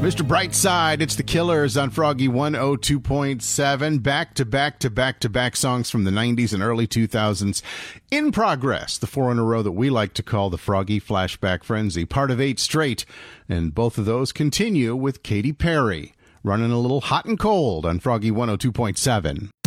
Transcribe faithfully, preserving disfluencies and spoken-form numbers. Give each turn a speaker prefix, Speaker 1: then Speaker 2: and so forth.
Speaker 1: Mister Brightside, it's the Killers on Froggy one oh two point seven. Back to back to back to back songs from the nineties and early two thousands. In progress, the four in a row that we like to call the Froggy Flashback Frenzy. Part of eight straight. And both of those continue with Katy Perry, running a little hot and cold on Froggy one oh two point seven.